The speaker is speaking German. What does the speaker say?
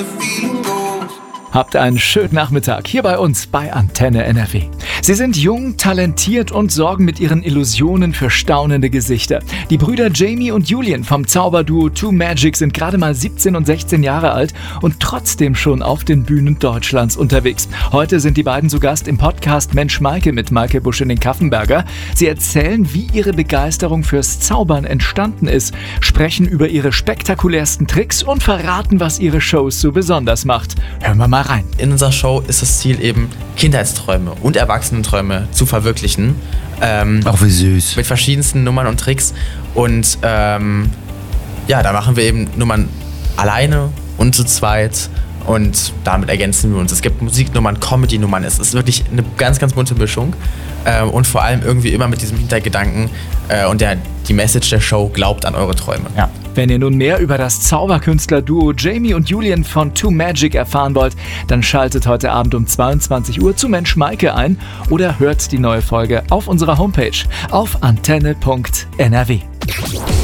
Habt einen schönen Nachmittag hier bei uns bei Antenne NRW. Sie sind jung, talentiert und sorgen mit ihren Illusionen für staunende Gesichter. Die Brüder Jamie und Julian vom Zauberduo Two Magic sind gerade mal 17 und 16 Jahre alt und trotzdem schon auf den Bühnen Deutschlands unterwegs. Heute sind die beiden zu Gast im Podcast Mensch Maike mit Maike Buschelin-Kaffenberger. Sie erzählen, wie ihre Begeisterung fürs Zaubern entstanden ist, sprechen über ihre spektakulärsten Tricks und verraten, was ihre Shows so besonders macht. Hören wir mal rein. In unserer Show ist das Ziel eben, Kindheitsträume und Erwachsenenträume zu verwirklichen. Auch wie süß. Mit verschiedensten Nummern und Tricks. Und da machen wir eben Nummern alleine und zu zweit. Und damit ergänzen wir uns. Es gibt Musiknummern, Comedy-Nummern. Es ist wirklich eine ganz, ganz bunte Mischung. Und vor allem irgendwie immer mit diesem Hintergedanken und die Message der Show: glaubt an eure Träume. Ja. Wenn ihr nun mehr über das Zauberkünstler-Duo Jamie und Julian von Two Magic erfahren wollt, dann schaltet heute Abend um 22 Uhr zu Mensch Maike ein oder hört die neue Folge auf unserer Homepage auf antenne.nrw.